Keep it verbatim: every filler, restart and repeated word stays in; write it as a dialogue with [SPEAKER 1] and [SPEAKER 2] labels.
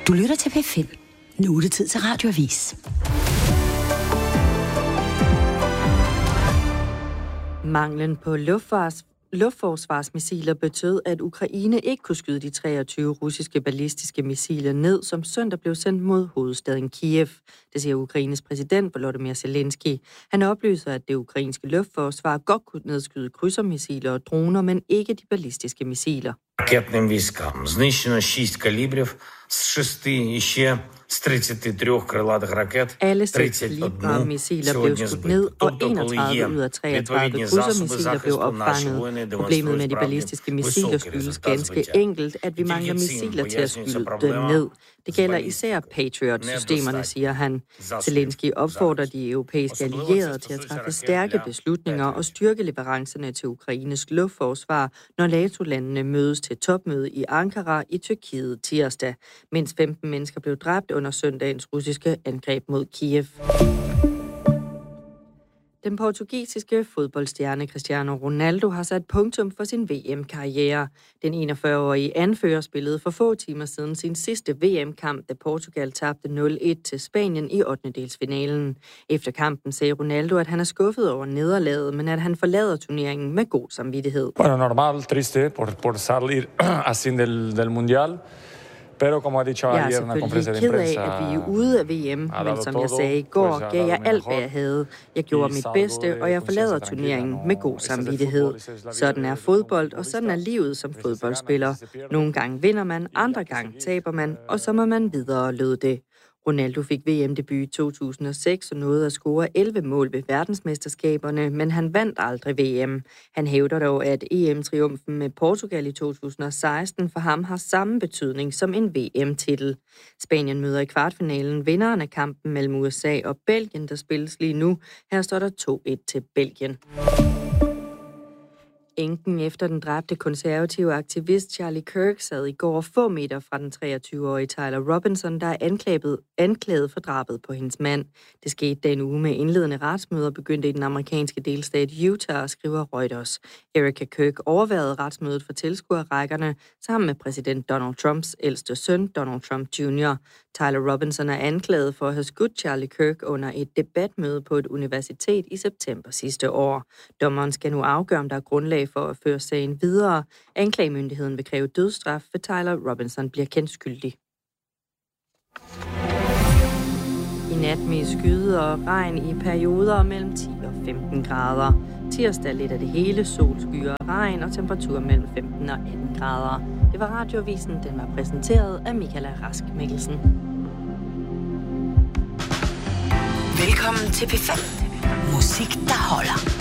[SPEAKER 1] Du lytter til P fem. Nu er det tid til Radioavis.
[SPEAKER 2] Manglen på luftfars, luftforsvarsmissiler betød, at Ukraine ikke kunne skyde de treogtyve russiske ballistiske missiler ned, som søndag blev sendt mod hovedstaden Kiev. Det siger Ukraines præsident Volodymyr Zelensky. Han oplyser, at det ukrainske luftforsvar godt kunne nedskyde krydsermissiler og droner, men ikke de ballistiske missiler.
[SPEAKER 3] Ракетним військам знищено шість калібрів з шести і ще з тридцять три крилатих ракет.
[SPEAKER 2] Alle seks kalibre missiler blev skudt ned, og enogtredive ud af treogtredive krydsermissiler blev opfanget. Problemet med de ballistiske missiler skyldes ganske enkelt, at vi mangler missiler til at skyde dem ned. Det gælder især Patriot-systemerne, siger han. Zelensky opfordrer de europæiske allierede til at træffe stærke beslutninger og styrke leverancerne til Ukraines luftforsvar, når NATO-landene mødes til topmøde i Ankara i Tyrkiet tirsdag, mens femten mennesker blev dræbt under søndagens russiske angreb mod Kiev. Den portugisiske fodboldstjerne Cristiano Ronaldo har sat punktum for sin V M-karriere. Den enogfyrre-årige anfører spillede for få timer siden sin sidste V M-kamp, da Portugal tabte nul et til Spanien i ottendedelsfinalen. Efter kampen sagde Ronaldo, at han er skuffet over nederlaget, men at han forlader turneringen med god samvittighed.
[SPEAKER 4] Bueno, normal, triste por, por salir así del, del mundial.
[SPEAKER 2] Jeg er selvfølgelig ked af, at vi er ude af V M, men som jeg sagde i går, gav jeg alt, hvad jeg havde. Jeg gjorde mit bedste, og jeg forlader turneringen med god samvittighed. Sådan er fodbold, og sådan er livet som fodboldspiller. Nogle gange vinder man, andre gange taber man, og så må man videre, lød det. Ronaldo fik V M-debut i to tusind og seks og nåede at score elleve mål ved verdensmesterskaberne, men han vandt aldrig V M. Han hævder dog, at E M-triumfen med Portugal i to tusind og seksten for ham har samme betydning som en V M-titel. Spanien møder i kvartfinalen vinderen af kampen mellem U S A og Belgien, der spilles lige nu. Her står der to et til Belgien. Enken efter den dræbte konservative aktivist Charlie Kirk sad i går få meter fra den treogtyve-årige Tyler Robinson, der er anklaget, anklaget for drabet på hendes mand. Det skete da en uge med indledende retsmøder begyndte i den amerikanske delstat Utah, skriver Reuters. Erica Kirk overværede retsmødet for tilskuerrækkerne sammen med præsident Donald Trumps ældste søn, Donald Trump junior Tyler Robinson er anklaget for at have skudt Charlie Kirk under et debatmøde på et universitet i september sidste år. Dommeren skal nu afgøre, om der er grundlag for at føre sagen videre. Anklagemyndigheden vil kræve dødsstraf, for Tyler Robinson bliver kendt skyldig. I nat med skyde og regn i perioder mellem ti og femten grader. Tirsdag lidt af det hele, solskyer og regn og temperatur mellem femten og atten grader. Det var Radioavisen, den var præsenteret af Michaela Rask Mikkelsen.
[SPEAKER 1] Velkommen til P fem. Musik, der holder.